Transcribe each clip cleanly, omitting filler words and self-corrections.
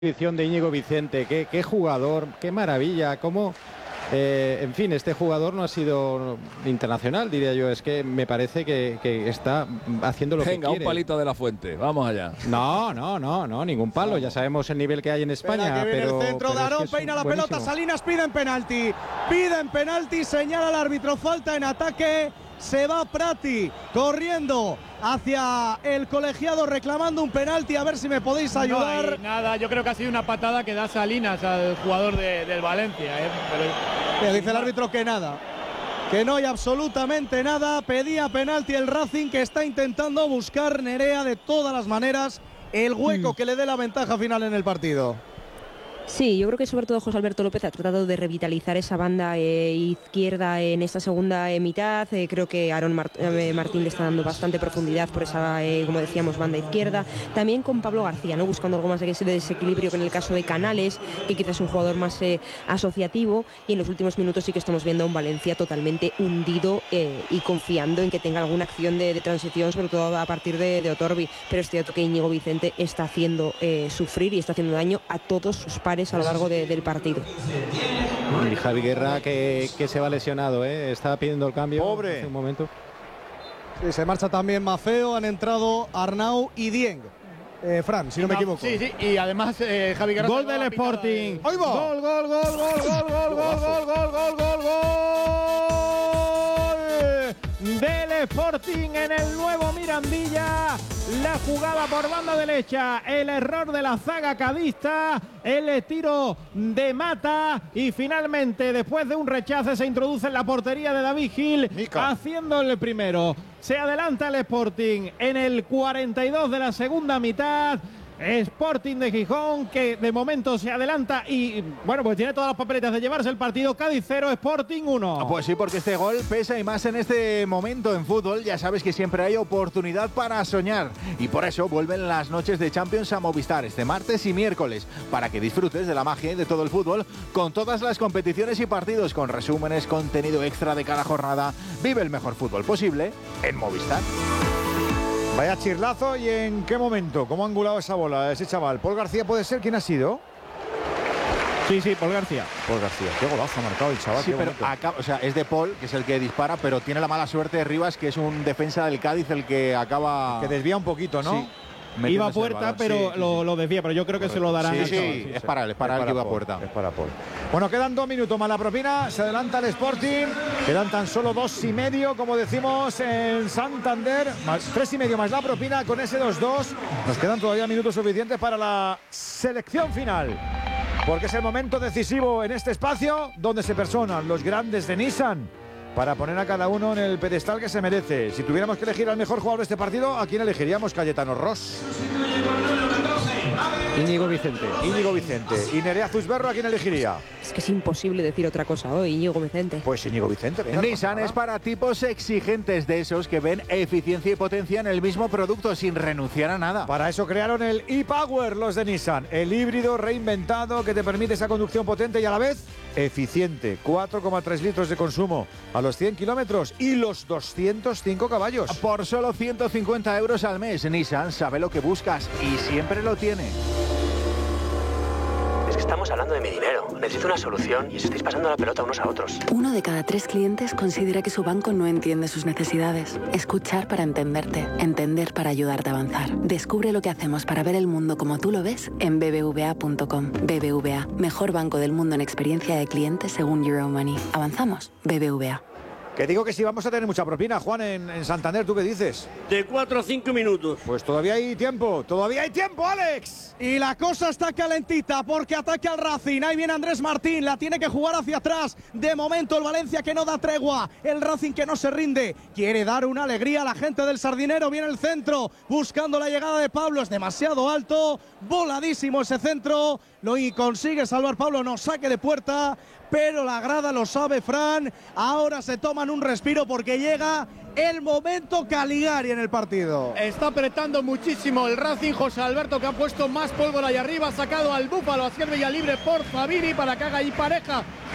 exhibición de Íñigo Vicente, qué jugador, qué maravilla, cómo... en fin, este jugador no ha sido internacional, diría yo. Es que me parece que está haciendo lo que quiere. Venga, un palito de la Fuente, vamos allá. No, ningún palo. Ya sabemos el nivel que hay en España. Pero el centro de Aarón, peina la pelota, Salinas piden penalti, señala el árbitro, falta en ataque. Se va Prati corriendo hacia el colegiado reclamando un penalti, a ver si me podéis ayudar. No, nada, yo creo que ha sido una patada que da Salinas al jugador del Valencia. Pero dice el árbitro que nada, que no hay absolutamente nada. Pedía penalti el Racing, que está intentando buscar Nerea de todas las maneras el hueco que le dé la ventaja final en el partido. Sí, yo creo que sobre todo José Alberto López ha tratado de revitalizar esa banda izquierda en esta segunda mitad. Creo que Aarón Martín le está dando bastante profundidad por esa, como decíamos, banda izquierda. También con Pablo García, ¿no? Buscando algo más de desequilibrio que en el caso de Canales, que quizás es un jugador más asociativo. Y en los últimos minutos sí que estamos viendo a un Valencia totalmente hundido y confiando en que tenga alguna acción de transición, sobre todo a partir de Otorbi. Pero es cierto que Íñigo Vicente está haciendo sufrir y está haciendo daño a todos sus pares a lo largo del partido. Y Javi Guerra que se va lesionado, estaba pidiendo el cambio. Pobre. Hace un momento. Sí, se marcha también Mafeo, han entrado Arnau y Dieng. Fran, si no me equivoco. Sí, y además Javi Guerra. Gol del Sporting. ¡Ahí va! ¡Gol del Sporting en el nuevo Mirandilla! La jugada por banda derecha, el error de la zaga cadista, el tiro de Mata y finalmente después de un rechace se introduce en la portería de David Gil, haciendo el primero. Se adelanta el Sporting en el 42 de la segunda mitad. Sporting de Gijón, que de momento se adelanta y, bueno, pues tiene todas las papeletas de llevarse el partido. Cádiz 0, Sporting 1. Pues sí, porque este gol pesa y más en este momento en fútbol. Ya sabes que siempre hay oportunidad para soñar y por eso vuelven las noches de Champions a Movistar este martes y miércoles, para que disfrutes de la magia y de todo el fútbol con todas las competiciones y partidos, con resúmenes, contenido extra de cada jornada. Vive el mejor fútbol posible en Movistar. Vaya chirlazo, ¿y en qué momento? ¿Cómo ha angulado esa bola ese chaval? ¿Paul García puede ser? ¿Quién ha sido? Sí, Paul García. Paul García, qué golazo ha marcado el chaval. Sí, pero es de Paul, que es el que dispara, pero tiene la mala suerte de Rivas, que es un defensa del Cádiz, el que acaba... Que desvía un poquito, ¿no? Sí. Iba a puerta, pero lo desvía, pero yo creo que se lo darán. Sí, es para él, que iba a puerta. Es para Paul. Bueno, quedan 2 minutos más la propina, se adelanta el Sporting, quedan tan solo 2,5, como decimos en Santander, 3,5 más la propina, con ese 2-2, nos quedan todavía minutos suficientes para la selección final, porque es el momento decisivo en este espacio, donde se personan los grandes de Nissan, para poner a cada uno en el pedestal que se merece. Si tuviéramos que elegir al mejor jugador de este partido, ¿a quién elegiríamos? Cayetano Ross. Íñigo Vicente. ¿Y Nerea Zuzberro a quién elegiría? Es que es imposible decir otra cosa hoy, Íñigo Vicente. Pues Íñigo Vicente. Venga, Nissan es para tipos exigentes, de esos que ven eficiencia y potencia en el mismo producto sin renunciar a nada. Para eso crearon el e-Power los de Nissan, el híbrido reinventado que te permite esa conducción potente y a la vez eficiente. 4,3 litros de consumo a los 100 kilómetros y los 205 caballos. Por solo 150 euros al mes, Nissan sabe lo que buscas y siempre lo tiene. Es que estamos hablando de mi dinero. Necesito una solución y os estáis pasando la pelota unos a otros. 1 de cada 3 clientes considera que su banco no entiende sus necesidades. Escuchar para entenderte. Entender para ayudarte a avanzar. Descubre lo que hacemos para ver el mundo como tú lo ves en bbva.com. BBVA, mejor banco del mundo en experiencia de cliente según Euromoney. Avanzamos. BBVA. Que digo que sí vamos a tener mucha propina, Juan, en Santander, ¿tú qué dices? De 4 a 5 minutos. Pues todavía hay tiempo, Alex. Y la cosa está calentita porque ataca al Racing. Ahí viene Andrés Martín, la tiene que jugar hacia atrás. De momento el Valencia que no da tregua. El Racing que no se rinde. Quiere dar una alegría a la gente del Sardinero. Viene el centro buscando la llegada de Pablo. Es demasiado alto. Voladísimo ese centro. Lo consigue salvar Pablo. No saque de puerta. Pero la grada lo sabe, Fran. Ahora se toman un respiro porque llega el momento Caligari en el partido. Está apretando muchísimo el Racing. José Alberto, que ha puesto más pólvora ahí arriba, ha sacado al Búfalo a izquierda y a libre por Favini para que haga ahí pareja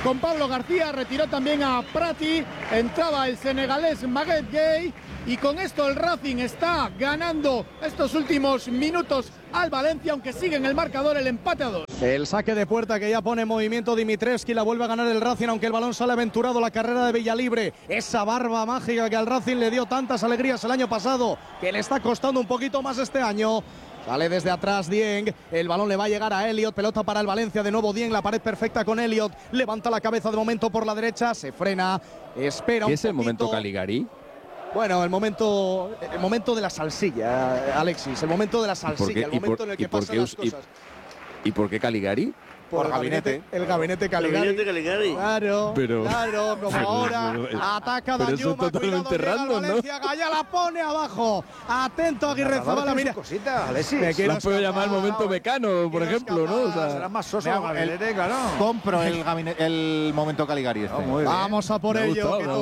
con Pablo García, retiró también a Prati, entraba el senegalés Maguette Gueye, y con esto el Racing está ganando estos últimos minutos al Valencia, aunque sigue en el marcador el empate a 2. El saque de puerta que ya pone en movimiento Dimitrescu, la vuelve a ganar el Racing, aunque el balón sale aventurado. La carrera de Villalibre, esa barba mágica que al Racing le dio tantas alegrías el año pasado, que le está costando un poquito más este año. Sale desde atrás Dieng, el balón le va a llegar a Elliot, pelota para el Valencia, de nuevo Dieng, la pared perfecta con Elliot, levanta la cabeza de momento por la derecha, se frena, espera un poquito. ¿Qué es el momento Caligari? Bueno, el momento de la salsilla, Alexis, el momento de la salsilla, el momento en el que pasan las cosas. ¿Y por qué Caligari? Por gabinete. El gabinete Caligari. Claro, claro, como ahora ataca Danjuma, cuidado, llega Valencia, Gaya la pone abajo. Atento Aguirre Zabala, mira. Cosita, Alexis. No puedo llamar momento Mecano, por ejemplo, ¿no? O sea, será más soso el gabinete, claro. Compro el momento Caligari. Vamos a por ello, que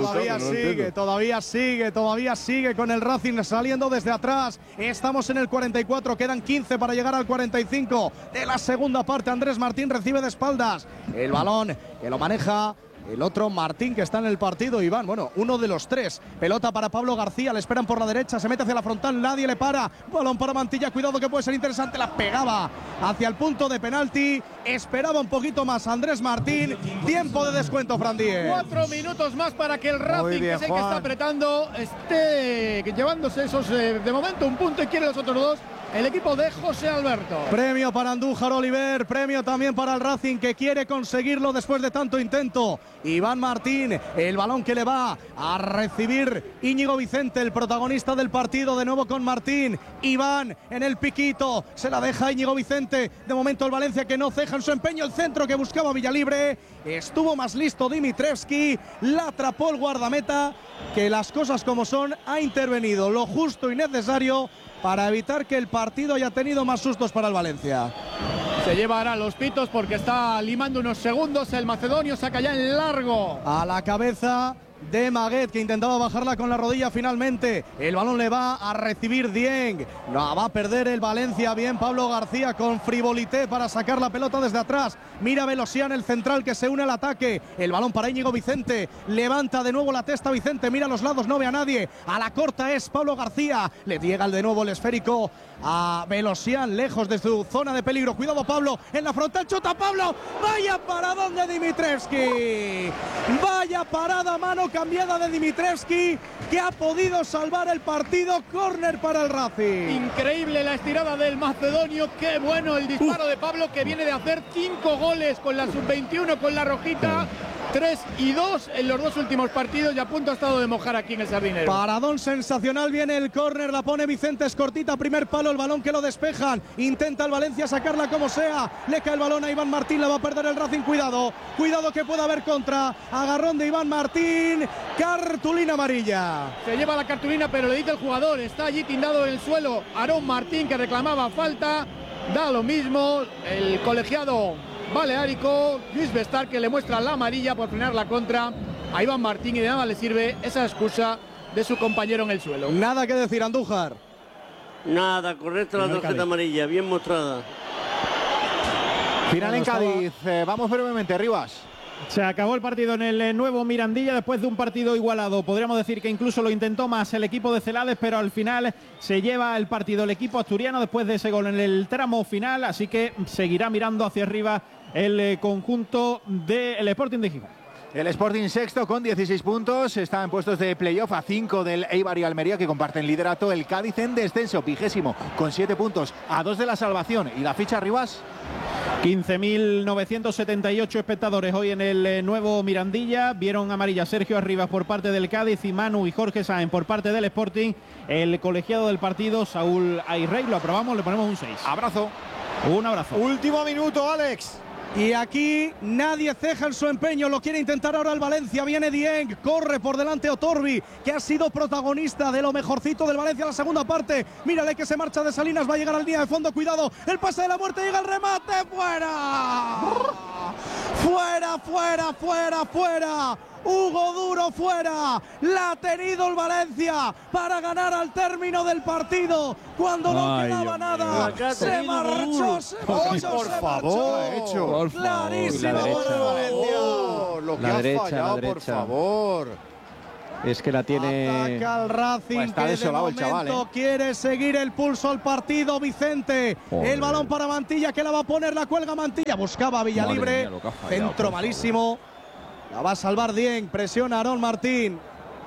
todavía sigue con el Racing saliendo desde atrás. Estamos en el 44, quedan 15 para llegar al 45 de la segunda parte. Andrés Martín recibe de espaldas el balón, que lo maneja el otro Martín, que está en el partido, Iván. Bueno, uno de los tres. Pelota para Pablo García, le esperan por la derecha, se mete hacia la frontal, nadie le para. Balón para Mantilla, cuidado que puede ser interesante, la pegaba hacia el punto de penalti. Esperaba un poquito más Andrés Martín. Tiempo de descuento, Fran Díez. 4 minutos más para que el Racing, que sé que está apretando, esté llevándose esos, de momento, un punto, y quiere los otros dos el equipo de José Alberto. Premio para Andújar Oliver, premio también para el Racing, que quiere conseguirlo después de tanto intento. Iván Martín, el balón que le va a recibir Íñigo Vicente, el protagonista del partido, de nuevo con Martín. Iván en el piquito, se la deja Íñigo Vicente. De momento el Valencia, que no ceja en su empeño, el centro que buscaba Villalibre. Estuvo más listo Dimitrescu, la atrapó el guardameta, que las cosas como son, ha intervenido lo justo y necesario para evitar que el partido haya tenido más sustos para el Valencia. Se lleva ahora los pitos porque está limando unos segundos. El macedonio saca ya en largo. A la cabeza de Maguette, que intentaba bajarla con la rodilla finalmente. El balón le va a recibir Dieng. No, va a perder el Valencia. Bien Pablo García con frivolité para sacar la pelota desde atrás. Mira Velosian, el central, que se une al ataque. El balón para Íñigo Vicente. Levanta de nuevo la testa Vicente. Mira a los lados, no ve a nadie. A la corta es Pablo García. Le llega de nuevo el esférico a Velosian, lejos de su zona de peligro. Cuidado Pablo, en la frontal, chuta Pablo. Vaya paradón de Dimitrescu. Vaya parada, mano cambiada de Dimitrescu, que ha podido salvar el partido. Córner para el Racing. Increíble la estirada del macedonio. Qué bueno el disparo de Pablo, que viene de hacer 5 goles con la sub-21, con la rojita. 3 y 2 en los dos últimos partidos, y a punto ha estado de mojar aquí en el Sardinero. Paradón sensacional, viene el córner, la pone Vicente, es cortita, primer palo, el balón que lo despejan. Intenta el Valencia sacarla como sea. Le cae el balón a Iván Martín, la va a perder el Racing. Cuidado que pueda haber contra. Agarrón de Iván Martín, cartulina amarilla. Se lleva la cartulina, pero le dice el jugador, está allí tindado en el suelo Aarón Martín, que reclamaba falta. Da lo mismo el colegiado baleárico, Luis Bestar, que le muestra la amarilla por frenar la contra a Iván Martín, y de nada le sirve esa excusa de su compañero en el suelo. Nada que decir, Andújar. Nada, correcta la tarjeta amarilla, bien mostrada. Final en Cádiz, vamos brevemente, Rivas. Se acabó el partido en el nuevo Mirandilla después de un partido igualado. Podríamos decir que incluso lo intentó más el equipo de Celades, pero al final se lleva el partido el equipo asturiano después de ese gol en el tramo final. Así que seguirá mirando hacia arriba el conjunto del Sporting de Gijón. El Sporting sexto con 16 puntos, está en puestos de playoff a 5 del Eibar y Almería, que comparten liderato. El Cádiz en descenso, 20º, con 7 puntos, a 2 de la salvación. ¿Y la ficha, Rivas? 15.978 espectadores hoy en el nuevo Mirandilla. Vieron amarilla Sergio Arribas por parte del Cádiz y Manu y Jorge Sáenz por parte del Sporting. El colegiado del partido, Saúl Ayrey, lo aprobamos, le ponemos un 6. Abrazo. Un abrazo. Último minuto, Alex. Y aquí nadie ceja en su empeño, lo quiere intentar ahora el Valencia. Viene Dieng, corre por delante Otorbi, que ha sido protagonista de lo mejorcito del Valencia en la segunda parte. Mírale que se marcha de Salinas, va a llegar al línea de fondo, cuidado, el pase de la muerte, llega el remate, fuera. Fuera fuera. Hugo Duro fuera, la ha tenido el Valencia para ganar al término del partido, cuando no quedaba nada, se marchó, por favor, clarísimo por Valencia. Lo que ha fallado, por favor. Es que la tiene. Ataca al Racing, pues está que de desolado el chaval, momento quiere seguir el pulso al partido. Vicente, el balón para Mantilla, que la va a poner, la cuelga Mantilla, buscaba a Villalibre, centro malísimo. La va a salvar Dieng, presiona Aarón Martín.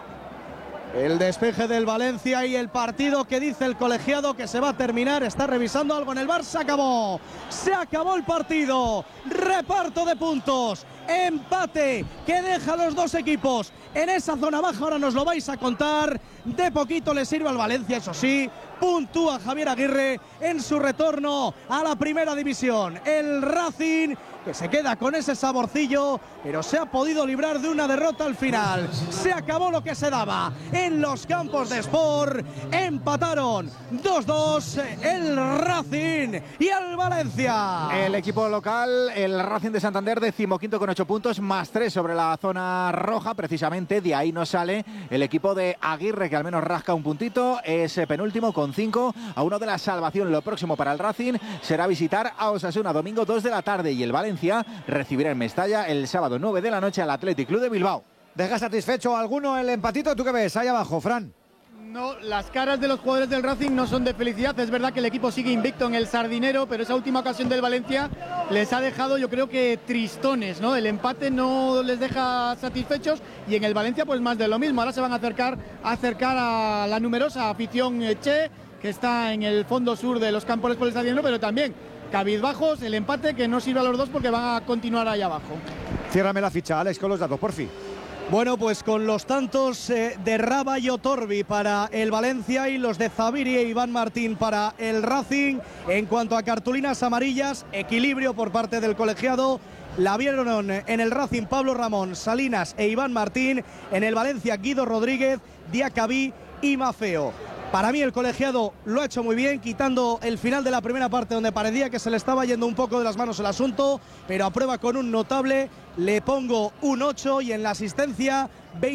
El despeje del Valencia y el partido que dice el colegiado que se va a terminar. Está revisando algo en el bar. Se acabó. Se acabó el partido. Reparto de puntos. Empate que deja a los dos equipos en esa zona baja. Ahora nos lo vais a contar. De poquito le sirve al Valencia, eso sí. Puntúa Javier Aguirre en su retorno a la primera división. El Racing, que se queda con ese saborcillo, pero se ha podido librar de una derrota al final. Se acabó lo que se daba en los campos de Sport. Empataron 2-2 el Racing y el Valencia. El equipo local, el Racing de Santander, 15º con 8 puntos, más 3 sobre la zona roja. Precisamente de ahí nos sale el equipo de Aguirre, que al menos rasca un puntito. Es penúltimo con 5, a uno de la salvación. Lo próximo para el Racing será visitar a Osasuna domingo 2 de la tarde, y el Valencia recibirá en Mestalla el sábado 9 de la noche al Athletic Club de Bilbao. ¿Deja satisfecho a alguno el empatito? ¿Tú qué ves? Ahí abajo, Fran. No, las caras de los jugadores del Racing no son de felicidad. Es verdad que el equipo sigue invicto en el Sardinero, pero esa última ocasión del Valencia les ha dejado, yo creo que tristones, ¿no? El empate no les deja satisfechos, y en el Valencia pues más de lo mismo. Ahora se van a acercar a la numerosa afición Che, que está en el fondo sur de los campos por el Sardinero, pero también cabizbajos, el empate que no sirve a los dos porque van a continuar ahí abajo. Ciérrame la ficha, Alex, con los datos, por fin. Bueno, pues con los tantos de Raba y Otorbi para el Valencia y los de Zaviri e Iván Martín para el Racing. En cuanto a cartulinas amarillas, equilibrio por parte del colegiado. La vieron en el Racing Pablo Ramón, Salinas e Iván Martín. En el Valencia Guido Rodríguez, Diacabí y Mafeo. Para mí el colegiado lo ha hecho muy bien, quitando el final de la primera parte donde parecía que se le estaba yendo un poco de las manos el asunto, pero aprueba con un notable. Le pongo un 8 y en la asistencia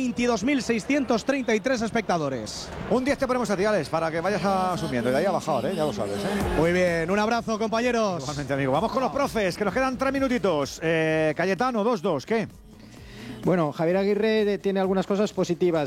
22.633 espectadores. Un 10 te ponemos a ti, Alex, para que vayas asumiendo. Y de ahí a bajar, ya lo sabes. Muy bien, un abrazo, compañeros. Igualmente, amigo. Vamos con los profes, que nos quedan 3 minutitos. Cayetano, 2-2, ¿qué? Bueno, Javier Aguirre tiene algunas cosas positivas.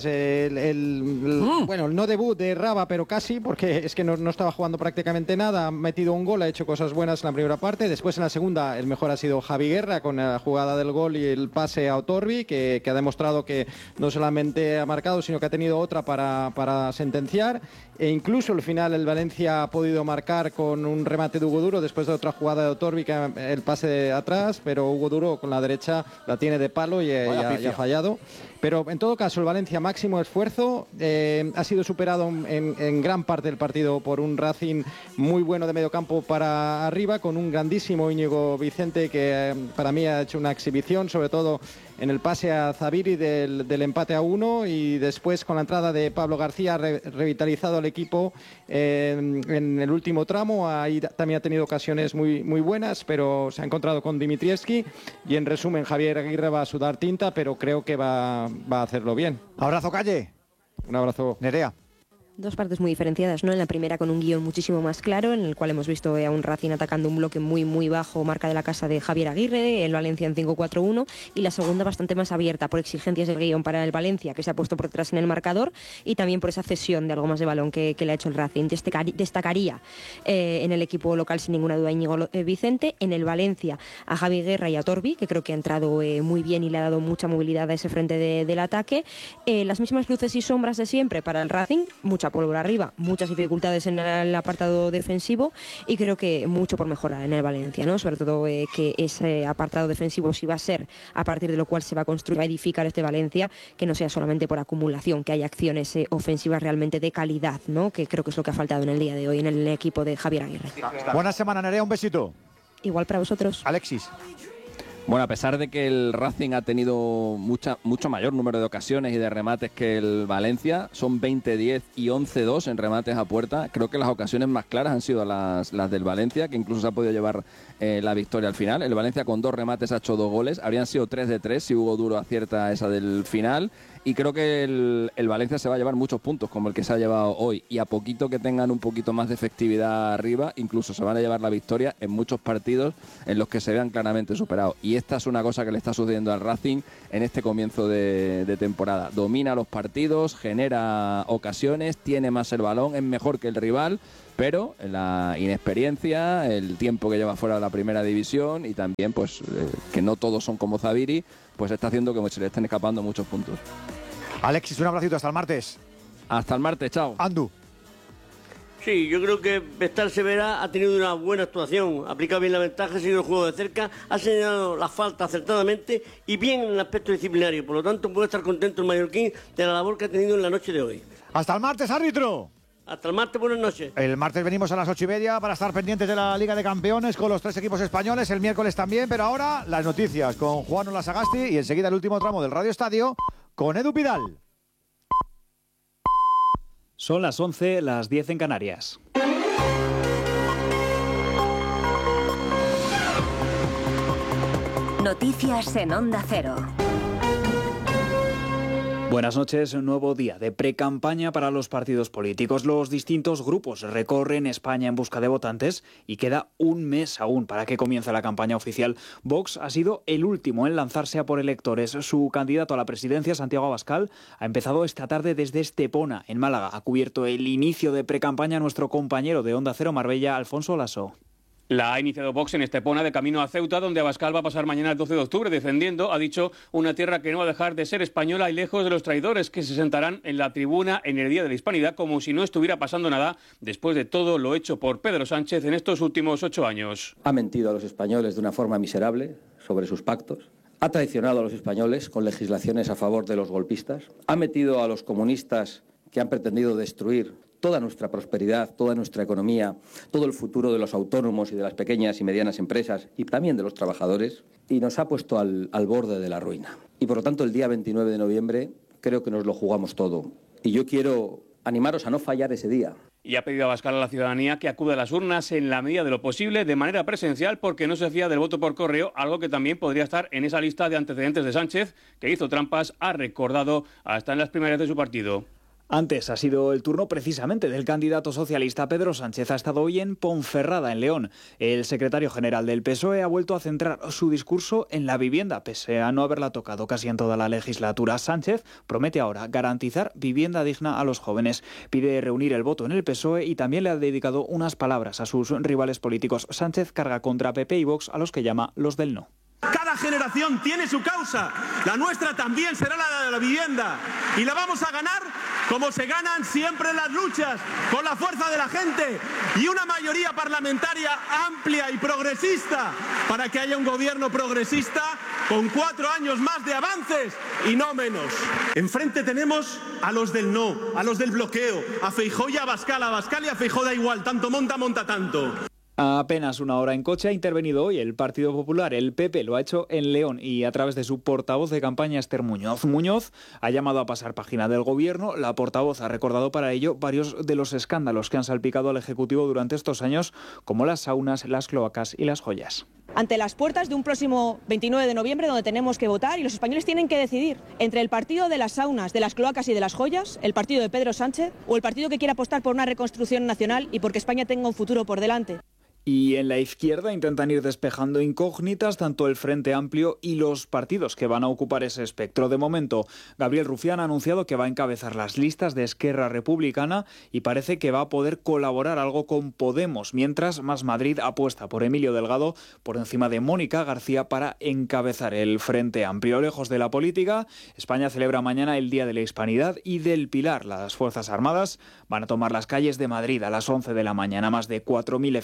Bueno, el no debut de Raba, pero casi, porque es que no estaba jugando prácticamente nada. Ha metido un gol, ha hecho cosas buenas en la primera parte. Después, en la segunda, el mejor ha sido Javi Guerra, con la jugada del gol y el pase a Otorbi, que ha demostrado que no solamente ha marcado, sino que ha tenido otra para sentenciar. E incluso al final el Valencia ha podido marcar con un remate de Hugo Duro después de otra jugada de Otorbi, que el pase de atrás, pero Hugo Duro con la derecha la tiene de palo y ha fallado. Pero en todo caso el Valencia, máximo esfuerzo, ha sido superado en gran parte del partido por un Racing muy bueno de medio campo para arriba, con un grandísimo Íñigo Vicente, que para mí ha hecho una exhibición, sobre todo en el pase a Zaviri del empate a 1, y después con la entrada de Pablo García ha revitalizado el equipo en el último tramo. Ahí también ha tenido ocasiones muy buenas, pero se ha encontrado con Dimitrievski, y en resumen Javier Aguirre va a sudar tinta, pero creo que va a hacerlo bien. Abrazo, Calle. Un abrazo. Nerea. Dos partes muy diferenciadas, ¿no? En la primera con un guión muchísimo más claro, en el cual hemos visto a un Racing atacando un bloque muy bajo, marca de la casa de Javier Aguirre, el Valencia en 5-4-1, y la segunda bastante más abierta por exigencias del guión para el Valencia, que se ha puesto por detrás en el marcador, y también por esa cesión de algo más de balón que le ha hecho el Racing. Destacaría en el equipo local sin ninguna duda Íñigo Vicente, en el Valencia a Javi Guerra y a Otorbi, que creo que ha entrado muy bien y le ha dado mucha movilidad a ese frente del ataque. Las mismas luces y sombras de siempre para el Racing, mucha pólvora arriba, muchas dificultades en el apartado defensivo, y creo que mucho por mejorar en el Valencia, ¿no? Sobre todo que ese apartado defensivo sí va a ser a partir de lo cual se va a construir, va a edificar este Valencia, que no sea solamente por acumulación, que haya acciones ofensivas realmente de calidad, ¿no? Que creo que es lo que ha faltado en el día de hoy en el equipo de Javier Aguirre. Buena semana, Nerea, un besito. Igual para vosotros. Alexis. Bueno, a pesar de que el Racing ha tenido mucho mayor número de ocasiones y de remates que el Valencia, son 20-10 y 11-2 en remates a puerta, creo que las ocasiones más claras han sido las del Valencia, que incluso se ha podido llevar la victoria al final. El Valencia con 2 remates ha hecho 2 goles, habrían sido 3-3 si Hugo Duro acierta esa del final. Y creo que el Valencia se va a llevar muchos puntos, como el que se ha llevado hoy. Y a poquito que tengan un poquito más de efectividad arriba, incluso se van a llevar la victoria en muchos partidos en los que se vean claramente superados. Y esta es una cosa que le está sucediendo al Racing en este comienzo de temporada. Domina los partidos, genera ocasiones, tiene más el balón, es mejor que el rival, pero la inexperiencia, el tiempo que lleva fuera de la primera división y también pues que no todos son como Zaviri, pues está haciendo que se le estén escapando muchos puntos. Alexis, un abracito, hasta el martes. Hasta el martes, chao. Andu. Sí, yo creo que Bestar Severa ha tenido una buena actuación, ha aplicado bien la ventaja, ha seguido el juego de cerca, ha señalado la falta acertadamente y bien en el aspecto disciplinario. Por lo tanto, puede estar contento el mallorquín de la labor que ha tenido en la noche de hoy. Hasta el martes, árbitro. Hasta el martes, buenas noches. El martes venimos a las 8:30 para estar pendientes de la Liga de Campeones con los 3 equipos españoles, el miércoles también, pero ahora las noticias con Juan Olasagasti y enseguida el último tramo del Radio Estadio con Edu Pidal. Son las 11, las 10 en Canarias. Noticias en Onda Cero. Buenas noches, un nuevo día de precampaña para los partidos políticos. Los distintos grupos recorren España en busca de votantes y queda un mes aún para que comience la campaña oficial. Vox ha sido el último en lanzarse a por electores. Su candidato a la presidencia, Santiago Abascal, ha empezado esta tarde desde Estepona, en Málaga. Ha cubierto el inicio de precampaña nuestro compañero de Onda Cero Marbella, Alfonso Lasso. La ha iniciado Vox en Estepona de camino a Ceuta, donde Abascal va a pasar mañana el 12 de octubre defendiendo, ha dicho, una tierra que no va a dejar de ser española y lejos de los traidores que se sentarán en la tribuna en el Día de la Hispanidad como si no estuviera pasando nada después de todo lo hecho por Pedro Sánchez en estos últimos 8 años. Ha mentido a los españoles de una forma miserable sobre sus pactos. Ha traicionado a los españoles con legislaciones a favor de los golpistas. Ha metido a los comunistas que han pretendido destruir toda nuestra prosperidad, toda nuestra economía, todo el futuro de los autónomos y de las pequeñas y medianas empresas y también de los trabajadores, y nos ha puesto al borde de la ruina. Y por lo tanto el día 29 de noviembre creo que nos lo jugamos todo. Y yo quiero animaros a no fallar ese día. Y ha pedido a Abascal a la ciudadanía que acude a las urnas en la medida de lo posible de manera presencial porque no se fía del voto por correo, algo que también podría estar en esa lista de antecedentes de Sánchez, que hizo trampas, ha recordado hasta en las primarias de su partido. Antes ha sido el turno precisamente del candidato socialista Pedro Sánchez. Ha estado hoy en Ponferrada, en León. El secretario general del PSOE ha vuelto a centrar su discurso en la vivienda, pese a no haberla tocado casi en toda la legislatura. Sánchez promete ahora garantizar vivienda digna a los jóvenes. Pide reunir el voto en el PSOE y también le ha dedicado unas palabras a sus rivales políticos. Sánchez carga contra PP y Vox, a los que llama los del no. Cada generación tiene su causa. La nuestra también será la de la vivienda. Y la vamos a ganar como se ganan siempre las luchas, con la fuerza de la gente y una mayoría parlamentaria amplia y progresista para que haya un gobierno progresista con 4 años más de avances y no menos. Enfrente tenemos a los del no, a los del bloqueo, a Feijóo y a Abascal. A Abascal y a Feijóo da igual, tanto monta tanto. A apenas una hora en coche ha intervenido hoy el Partido Popular. El PP lo ha hecho en León y a través de su portavoz de campaña, Esther Muñoz. Muñoz ha llamado a pasar página del gobierno. La portavoz ha recordado para ello varios de los escándalos que han salpicado al Ejecutivo durante estos años, como las saunas, las cloacas y las joyas. Ante las puertas de un próximo 29 de noviembre donde tenemos que votar y los españoles tienen que decidir entre el partido de las saunas, de las cloacas y de las joyas, el partido de Pedro Sánchez o el partido que quiere apostar por una reconstrucción nacional y porque España tenga un futuro por delante. Y en la izquierda intentan ir despejando incógnitas tanto el Frente Amplio y los partidos que van a ocupar ese espectro. De momento, Gabriel Rufián ha anunciado que va a encabezar las listas de Esquerra Republicana y parece que va a poder colaborar algo con Podemos, mientras Más Madrid apuesta por Emilio Delgado por encima de Mónica García para encabezar el Frente Amplio. Lejos de la política, España celebra mañana el Día de la Hispanidad y del Pilar. Las Fuerzas Armadas van a tomar las calles de Madrid a las 11 de la mañana. Más de 4.000 efectivos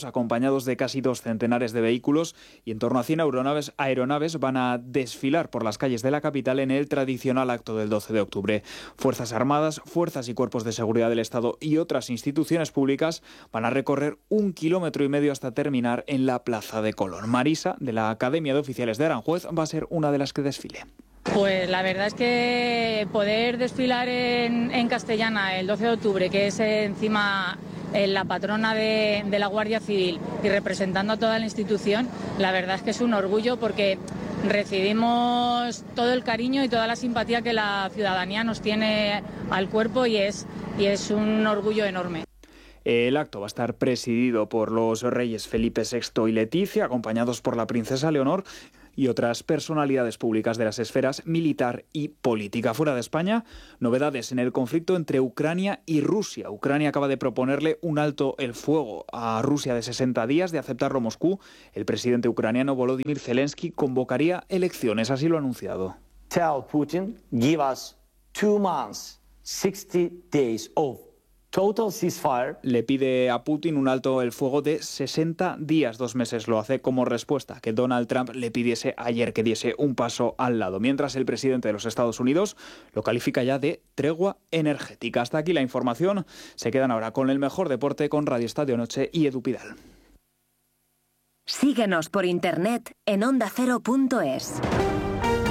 soldados acompañados de casi 2 centenares de vehículos y en torno a 100 aeronaves van a desfilar por las calles de la capital en el tradicional acto del 12 de octubre. Fuerzas Armadas, fuerzas y cuerpos de seguridad del Estado y otras instituciones públicas van a recorrer 1,5 kilómetros hasta terminar en la Plaza de Colón. Marisa, de la Academia de Oficiales de Aranjuez, va a ser una de las que desfile. Pues la verdad es que poder desfilar en Castellana el 12 de octubre, que es encima la patrona de la Guardia Civil y representando a toda la institución, la verdad es que es un orgullo porque recibimos todo el cariño y toda la simpatía que la ciudadanía nos tiene al cuerpo y es un orgullo enorme. El acto va a estar presidido por los reyes Felipe VI y Leticia, acompañados por la princesa Leonor y otras personalidades públicas de las esferas militar y política. Fuera de España, novedades en el conflicto entre Ucrania y Rusia. Ucrania acaba de proponerle un alto el fuego a Rusia de 60 días. De aceptarlo Moscú, el presidente ucraniano Volodymyr Zelensky convocaría elecciones, así lo ha anunciado. Tell Putin, give us 2 months, 60 days of total ceasefire. Le pide a Putin un alto el fuego de 60 días, 2 meses. Lo hace como respuesta que Donald Trump le pidiese ayer que diese un paso al lado. Mientras el presidente de los Estados Unidos lo califica ya de tregua energética. Hasta aquí la información. Se quedan ahora con el mejor deporte con Radio Estadio Noche y Edu Pidal. Síguenos por internet en ondacero.es.